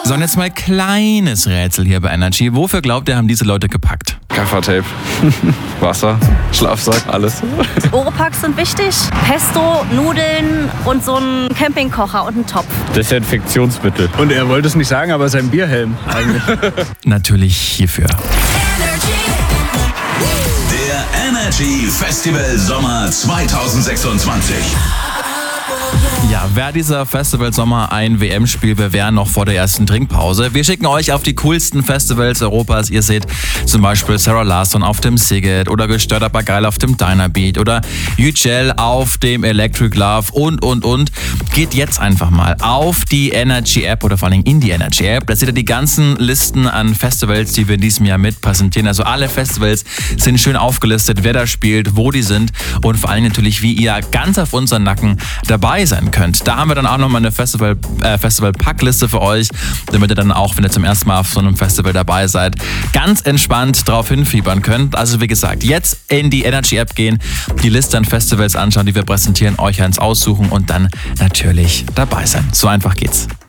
So, und jetzt mal kleines Rätsel hier bei Energy. Wofür glaubt ihr, haben diese Leute gepackt? Gaffertape, Wasser, Schlafsack, alles. Oropax sind wichtig. Pesto, Nudeln und so ein Campingkocher und ein Topf. Desinfektionsmittel. Und er wollte es nicht sagen, aber sein Bierhelm eigentlich. Natürlich hierfür. Der Energy Festival Sommer 2026. Ja, wäre dieser Festival Sommer ein WM-Spiel, wir wären noch vor der ersten Trinkpause. Wir schicken euch auf die coolsten Festivals Europas. Ihr seht zum Beispiel Sarah Larsson auf dem Siget oder Gestört aber geil auf dem Dynabeat oder Yücel auf dem Electric Love und. Geht jetzt einfach mal auf die Energy App oder vor allem in die Energy App. Da seht ihr die ganzen Listen an Festivals, die wir in diesem Jahr mit präsentieren. Also alle Festivals sind schön aufgelistet, wer da spielt, wo die sind und vor allem natürlich, wie ihr ganz auf unseren Nacken dabei sein könnt. Da haben wir dann auch nochmal eine Festival-Packliste für euch, damit ihr dann auch, wenn ihr zum ersten Mal auf so einem Festival dabei seid, ganz entspannt drauf hinfiebern könnt. Also wie gesagt, jetzt in die Energy-App gehen, die Liste an Festivals anschauen, die wir präsentieren, euch eins aussuchen und dann natürlich dabei sein. So einfach geht's.